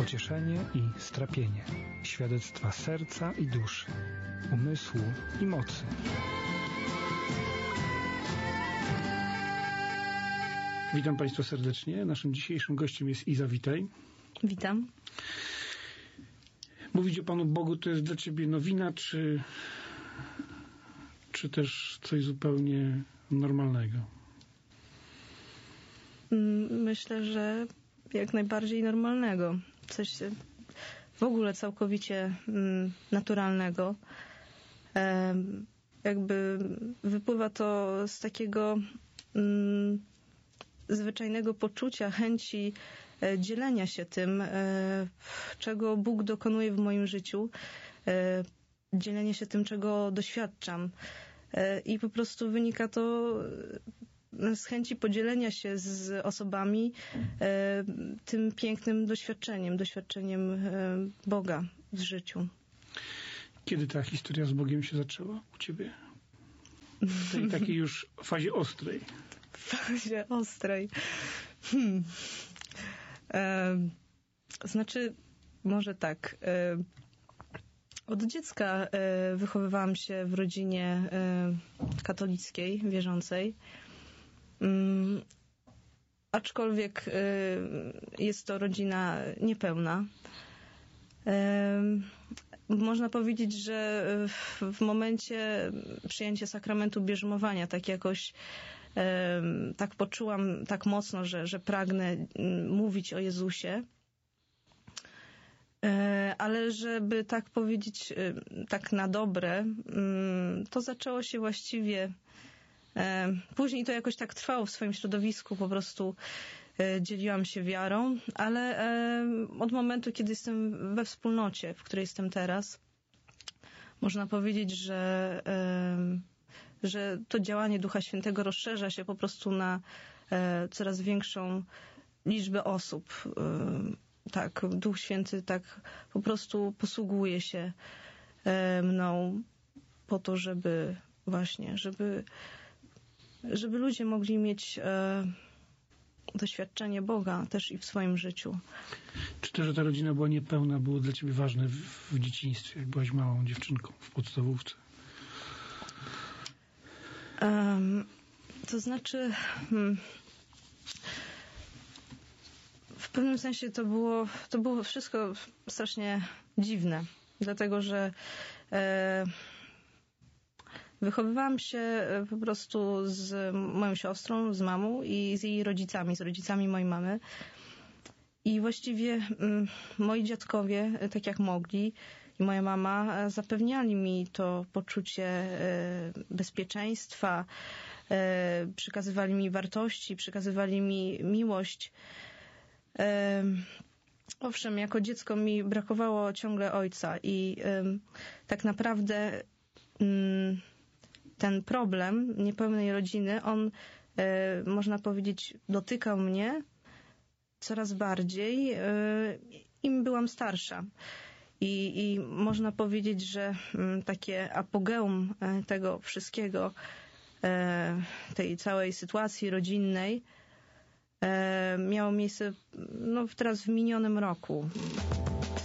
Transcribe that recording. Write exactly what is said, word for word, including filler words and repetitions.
pocieszenie i strapienie, świadectwa serca i duszy, umysłu i mocy. Witam Państwa serdecznie. Naszym dzisiejszym gościem jest Iza. Witaj. Witam. Mówić o Panu Bogu to jest dla Ciebie nowina, czy, czy też coś zupełnie normalnego? Myślę, że jak najbardziej normalnego. Coś w ogóle całkowicie naturalnego. Jakby wypływa to z takiego zwyczajnego poczucia, chęci dzielenia się tym, czego Bóg dokonuje w moim życiu, dzielenia się tym, czego doświadczam. I po prostu wynika to z chęci podzielenia się z osobami tym pięknym doświadczeniem, doświadczeniem Boga w życiu. Kiedy ta historia z Bogiem się zaczęła u Ciebie? W tej takiej już fazie ostrej. W fazie ostrej. Hmm. E, znaczy, może tak. E, od dziecka e, wychowywałam się w rodzinie e, katolickiej, wierzącej. Um, aczkolwiek e, jest to rodzina niepełna. E, Można powiedzieć, że w, w momencie przyjęcia sakramentu bierzmowania tak jakoś e, tak poczułam tak mocno, że, że pragnę mówić o Jezusie. E, ale żeby tak powiedzieć, e, tak na dobre, e, to zaczęło się właściwie e, później to jakoś tak trwało w swoim środowisku, po prostu dzieliłam się wiarą, ale od momentu, kiedy jestem we wspólnocie, w której jestem teraz, można powiedzieć, że, że to działanie Ducha Świętego rozszerza się po prostu na coraz większą liczbę osób. Tak, Duch Święty tak po prostu posługuje się mną po to, żeby właśnie, żeby, żeby ludzie mogli mieć doświadczenie Boga też i w swoim życiu. Czy to, że ta rodzina była niepełna, było dla Ciebie ważne w, w dzieciństwie, jak byłaś małą dziewczynką w podstawówce? Um, to znaczy hmm, w pewnym sensie to było, to było wszystko strasznie dziwne, dlatego że e, wychowywałam się po prostu z moją siostrą, z mamą i z jej rodzicami, z rodzicami mojej mamy. I właściwie mm, moi dziadkowie, tak jak mogli, i moja mama zapewniali mi to poczucie e, bezpieczeństwa, e, przekazywali mi wartości, przekazywali mi miłość. E, owszem, jako dziecko mi brakowało ciągle ojca i e, tak naprawdę mm, ten problem niepełnej rodziny, on, e, można powiedzieć, dotykał mnie coraz bardziej, e, im byłam starsza. I, i można powiedzieć, że m, takie apogeum e, tego wszystkiego, e, tej całej sytuacji rodzinnej, e, miało miejsce no, teraz w minionym roku.